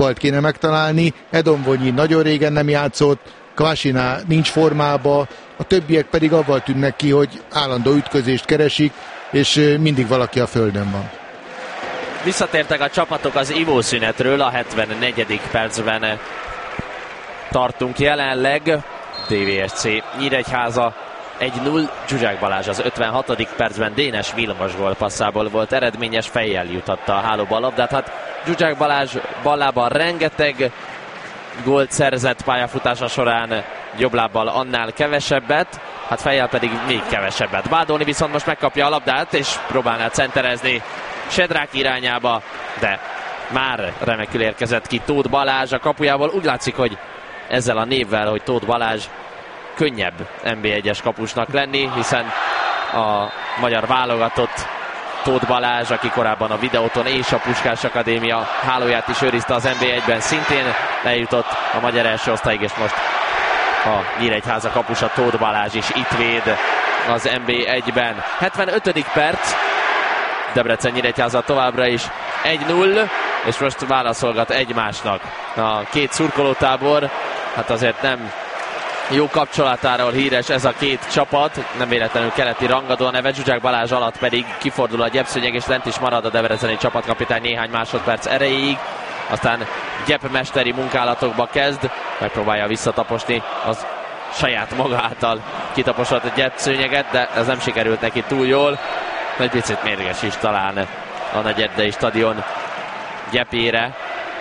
Hannibalt kéne megtalálni, Edomvonyi nagyon régen nem játszott, Kvasina nincs formába, a többiek pedig avval tűnnek ki, hogy állandó ütközést keresik, és mindig valaki a földön van. Visszatértek a csapatok az ivószünetről, a 74. percben tartunk jelenleg. DVSC Nyíregyháza 1-0, Zsuzsák Balázs az 56. percben Dénes Vilmos gólpasszából volt eredményes, fejjel jutatta a hálóba a labdát. Hát Zsuzsák Balázs ballában rengeteg gólt szerzett pályafutása során, jobblábbal annál kevesebbet, hát fejjel pedig még kevesebbet. Bádóni viszont most megkapja a labdát, és próbálná centerezni Sedrák irányába, de már remekül érkezett ki Tóth Balázs a kapujából. Úgy látszik, hogy ezzel a névvel, hogy Tóth Balázs, könnyebb NB1-es kapusnak lenni, hiszen a magyar válogatott Tóth Balázs, aki korábban a Videóton és a Puskás Akadémia hálóját is őrizte az NB1-ben, szintén eljutott a magyar első osztályig, és most a Nyíregyháza kapusa Tóth Balázs is itt véd az NB1-ben. 75. perc, Debrecen Nyíregyháza továbbra is 1-0, és most válaszolgat egymásnak a két szurkolótábor. Hát azért nem jó kapcsolatáról híres ez a két csapat, nem véletlenül keleti rangadó a neve. Zsuzsák Balázs alatt pedig kifordul a gyepszőnyeg, és lent is marad a debreceni csapatkapitány néhány másodperc erejéig. Aztán gyepmesteri munkálatokba kezd, megpróbálja visszataposni az saját maga által kitaposott gyepszőnyeget, de ez nem sikerült neki túl jól. Egy picit mérges is talán a Nagyerdei stadion gyepére.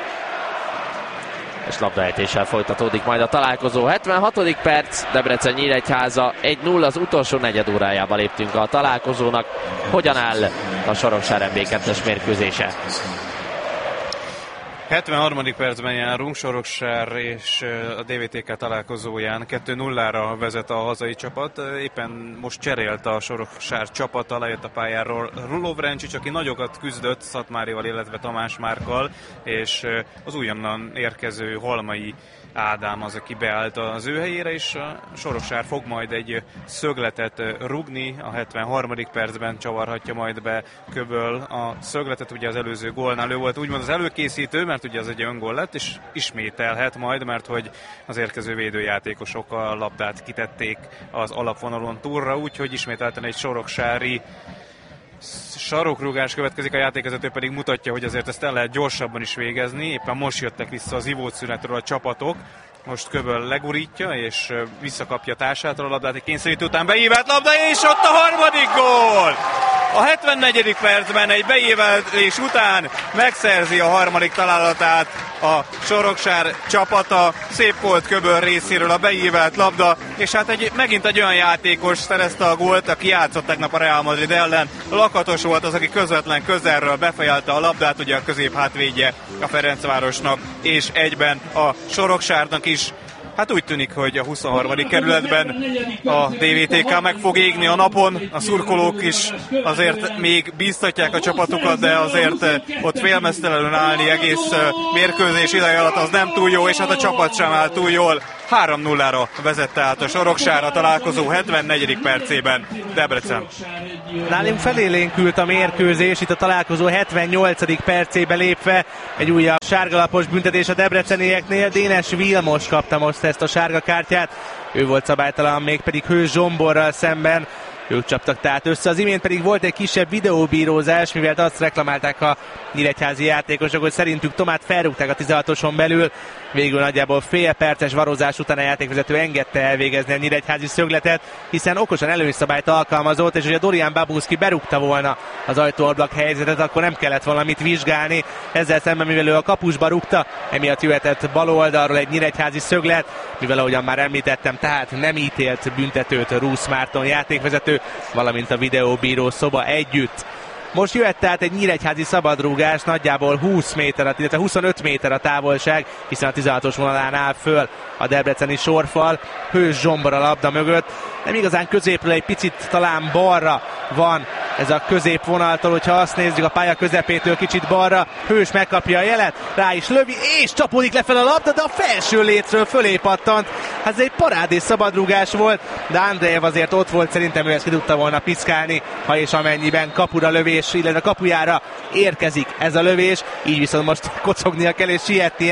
És labdaejtéssel folytatódik majd a találkozó. 76. perc, Debrecen Nyíregyháza 1-0, az utolsó negyed órájába léptünk a találkozónak. Hogyan áll a Soroksár MB2-es mérkőzése? 73. percben járunk, Soroksár és a DVTK találkozóján 2-0-ra vezet a hazai csapat. Éppen most cserélt a Soroksár csapata, lejött a pályáról Rulov Rencsics, aki nagyokat küzdött Szatmárival, illetve Tamás Márkkal, és az újonnan érkező Halmai Ádám az, aki beállt az ő helyére, és a Soroksár fog majd egy szögletet rugni, a 73. percben csavarhatja majd be Köböl a szögletet, ugye az előző gólnál ő volt úgymond az előkészítő, mert ugye az egy öngól lett, és ismételhet majd, mert hogy az érkező védőjátékosok a labdát kitették az alapvonalon túlra, úgyhogy ismételten egy soroksári sarokrúgás következik, a játékvezető pedig mutatja, hogy azért ezt el lehet gyorsabban is végezni. Éppen most jöttek vissza az ivószünetről a csapatok. Most Köböl legurítja, és visszakapja társától a labdát, egy kényszerítő után beívelt labda, és ott a harmadik gól! A 74. percben egy beívelés után megszerzi a harmadik találatát a Soroksár csapata. Szép volt Köböl részéről a beívelt labda, és hát megint egy olyan játékos szerezte a gólt, aki játszott tegnap a Real Madrid ellen. Lakatos volt az, aki közvetlen közelről befejelte a labdát, ugye a középhátvédje a Ferencvárosnak, és egyben a Soroksárnak is. Hát úgy tűnik, hogy a 23. kerületben a DVTK meg fog égni a napon, a szurkolók is azért még bíztatják a csapatukat, de azért ott félmeztelenül állni egész mérkőzés ideje alatt az nem túl jó, és hát a csapat sem áll túl jól. 3-0-ra vezette át a Soroksár a találkozó 74. percében Debrecen. Nálunk felélénkült a mérkőzés, itt a találkozó 78. percébe lépve egy újabb sárgalapos büntetés a debrecenieknél. Dénes Vilmos kapta most ezt a sárga kártyát, ő volt szabálytalan, mégpedig Hős Zsomborral szemben. Ők csaptak tehát össze, az imént pedig volt egy kisebb videóbírózás, mivel azt reklamálták a nyíregyházi játékosok, hogy szerintük Tomát felrúgták a 16-oson belül. Végül nagyjából fél perces varozás után a játékvezető engedte elvégezni a nyíregyházi szögletet, hiszen okosan előnyszabályt alkalmazott, és hogyha Dorian Babuszki berúgta volna az ajtóablak helyzetet, akkor nem kellett valamit vizsgálni. Ezzel szemben, mivel ő a kapusba rúgta, emiatt jöhetett bal oldalról egy nyíregyházi szöglet, mivel ahogyan már említettem, tehát nem ítélt büntetőt Rusz Márton játékvezető, valamint a videóbíró szoba együtt. Most jöhet tehát egy nyíregyházi szabadrúgás, nagyjából 20 méter, illetve 25 méter a távolság, hiszen a 16-os vonalán áll föl a debreceni sorfal. Hős Zsombor a labda mögött, nem igazán középről, egy picit talán balra van ez a középvonaltól, hogyha azt nézzük a pálya közepétől kicsit balra. Hős megkapja a jelet, rá is lövi, és csapódik lefelé a labda, de a felső létről fölé pattant. Hát ez egy parádés szabadrúgás volt, de Andreev azért ott volt, szerintem ő ezt ki tudta volna piszkálni, ha és amennyiben kapura lövés, illetve kapujára érkezik ez a lövés, így viszont most kocognia kell és sietnie